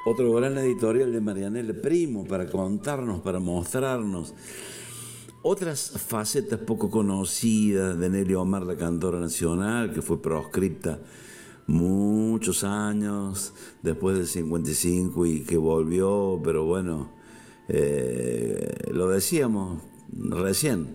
Otro gran editorial de Marianela Primo para contarnos, para mostrarnos otras facetas poco conocidas de Nelly Omar, la cantora nacional, que fue proscripta muchos años después del 55 y que volvió, pero bueno, lo decíamos recién,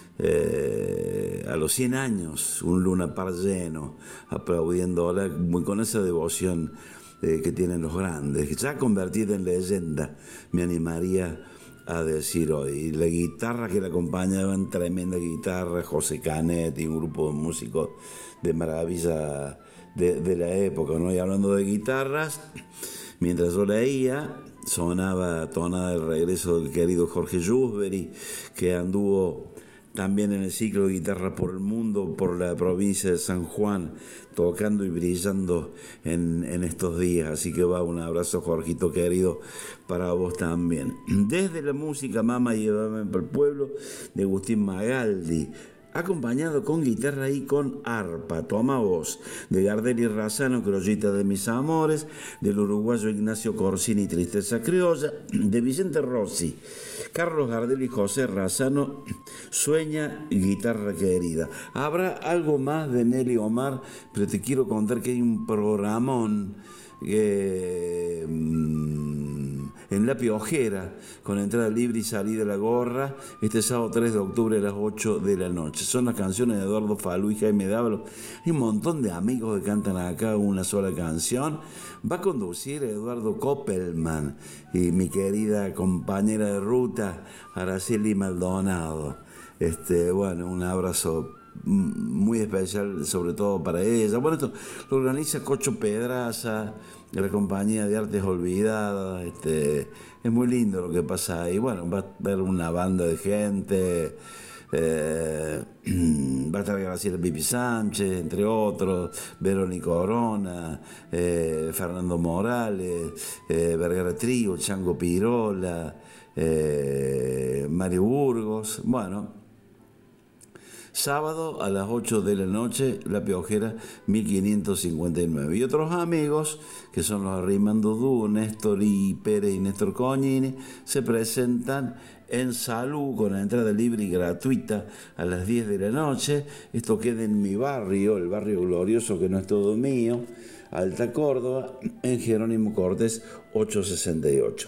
a los 100 años, un Luna Park lleno, aplaudiéndola con esa devoción que tienen los grandes, ya convertida en leyenda, me animaría a decir hoy. Y la guitarra que la acompañaban, tremenda guitarra, José Canet y un grupo de músicos de maravilla de la época, ¿no? Y hablando de guitarras, mientras yo leía, sonaba tonada el regreso del querido Jorge Yusberi, que anduvo también en el ciclo de Guitarra por el Mundo, por la provincia de San Juan, tocando y brillando en estos días. Así que va un abrazo, Jorgito querido, para vos también. Desde la música Mama, llévame por el pueblo, de Agustín Magaldi, acompañado con guitarra y con arpa, Toma Voz, de Gardel y Razzano, Crollita de mis amores, del uruguayo Ignacio Corsini, Tristeza criolla, de Vicente Rossi, Carlos Gardel y José Razzano, Sueña, guitarra querida. Habrá algo más de Nelly Omar, pero te quiero contar que hay un programón en La Piojera, con entrada libre y salida a la gorra, este sábado 3 de octubre a las 8 de la noche. Son las canciones de Eduardo Falú y Jaime Dávalo. Hay un montón de amigos que cantan acá una sola canción. Va a conducir Eduardo Koppelman y mi querida compañera de ruta, Araceli Maldonado. Bueno, un abrazo muy especial, sobre todo para ella. Bueno, esto lo organiza Cocho Pedraza, de la Compañía de Artes Olvidadas. Es muy lindo lo que pasa ahí. Bueno, va a haber una banda de gente, va a estar Graciela Pipi Sánchez, entre otros, Verónica Orona, Fernando Morales, Vergara Trigo, Chango Pirola, Mario Burgos. Bueno, sábado a las 8 de la noche, La Piojera 1559. Y otros amigos, que son los Arrimando Dúo, Néstor y Pérez y Néstor Cognini, se presentan en Salud con la entrada libre y gratuita a las 10 de la noche. Esto queda en mi barrio, el barrio glorioso que no es todo mío, Alta Córdoba, en Jerónimo Cortés 868.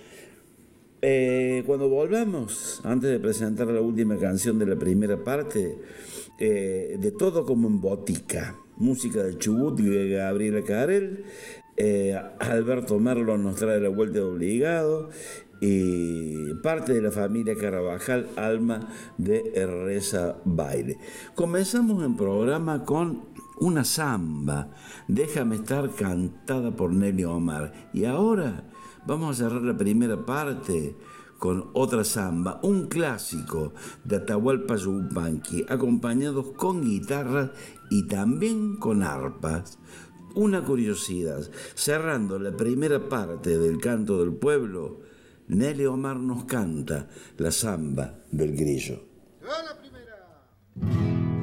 Cuando volvamos, antes de presentar la última canción de la primera parte, de Todo como en Botica, música de Chubut y de Gabriela Carel, Alberto Merlo nos trae La Vuelta de Obligado y parte de la familia Carabajal, Alma de Reza Baile. Comenzamos el programa con una samba, Déjame estar, cantada por Nelly Omar. Y ahora vamos a cerrar la primera parte con otra samba, un clásico de Atahualpa Yupanqui, acompañados con guitarras y también con arpas. Una curiosidad, cerrando la primera parte del Canto del Pueblo, Nelly Omar nos canta la samba del grillo. ¡Va la primera!